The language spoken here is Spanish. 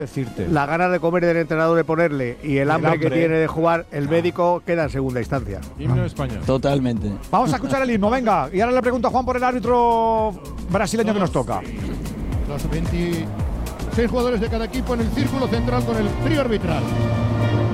decirte. La ganas de comer del entrenador de ponerle y el hambre que tiene de jugar, el médico queda en segunda instancia. Himno de España. Totalmente. Vamos a escuchar el himno, venga. Y ahora le pregunto a Juan por el árbitro brasileño que nos toca. Los 26 jugadores de cada equipo en el círculo central con el trío arbitral.